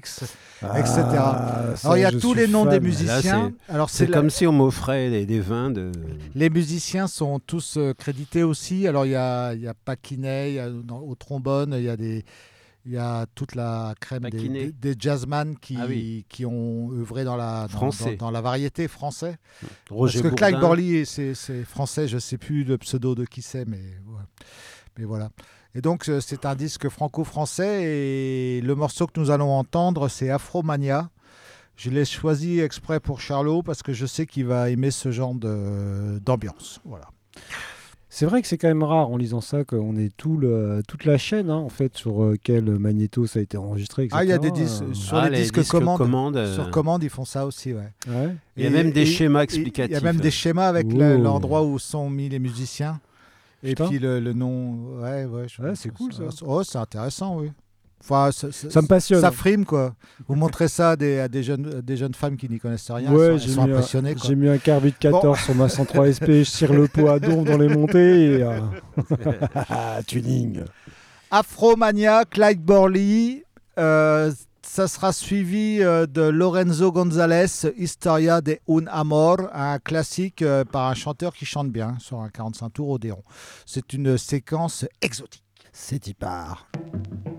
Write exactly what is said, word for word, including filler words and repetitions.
Hendrix, Ah, et cetera. ça, Alors il y a je tous suis les noms fan. des Là, musiciens. Alors C'est la- comme si on m'offrait des, des vins de... Les musiciens sont tous euh, crédités aussi. Alors il y a, il y a Paquinet, il y a, dans- au trombone, il y a des, il y a toute la crème des, Paquinet. des, des jazzman qui, Ah oui. qui ont œuvré dans la, dans, Français. dans- dans la variété français. Roger Parce que Clyde Bourdin. Borley, c'est c'est français, je ne sais plus le pseudo de qui c'est, mais, ouais. mais voilà. Et donc euh, c'est un disque franco-français et le morceau que nous allons entendre, c'est Afromania. Je l'ai choisi exprès pour Charlot parce que je sais qu'il va aimer ce genre de- d'ambiance. Voilà. C'est vrai que c'est quand même rare en lisant ça qu'on ait tout le, toute la chaîne hein, en fait sur euh, quel magnéto ça a été enregistré, et cetera. Ah, il y a des disques Euh, sur Ah, les, disques, commandes. commandes, euh, Sur commande, ils font ça aussi, ouais. ouais. Il y a même des et- schémas et- explicatifs. Il y a même des schémas avec le- Oh. l'endroit où sont mis les musiciens. Et Putain. puis le, le nom. Ouais, ouais. je- Ouais, c'est cool, ça. Oh, c'est intéressant, oui. Enfin, ça, Ça me passionne. Ça frime, quoi. Vous montrez ça à des, à des, jeunes, à des jeunes femmes qui n'y connaissent rien. Ouais, elles sont, j'ai elles sont mis un- impressionnées, quoi. J'ai mis un Carbide quatorze sur ma cent trois S P, je tire le pot à donf dans les montées et euh, tuning. Afromania, Clyde Borley. euh, ça sera suivi euh, de Lorenzo González, Historia de un Amor, un classique euh, par un chanteur qui chante bien sur un quarante-cinq tours Odéon. C'est une séquence exotique. C'est y part.